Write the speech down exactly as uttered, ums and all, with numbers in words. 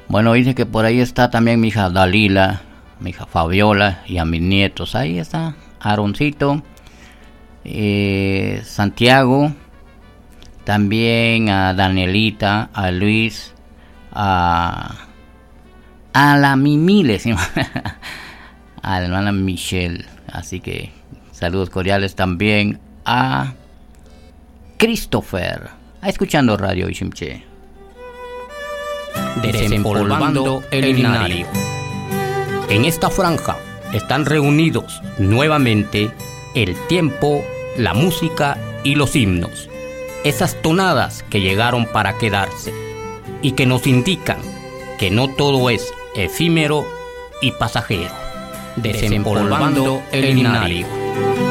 Bueno, dice que por ahí está también mi hija Dalila, mi hija Fabiola y a mis nietos. Ahí está Aaroncito, eh, Santiago, también a Danielita, a Luis, a, a la Mimi, le decimos, a la hermana Michelle. Así que saludos cordiales también a Christopher, a escuchando Radio Ishimche. Desempolvando el Inario. En esta franja están reunidos nuevamente el tiempo, la música y los himnos. Esas tonadas que llegaron para quedarse y que nos indican que no todo es efímero y pasajero. Desempolvando el Inario.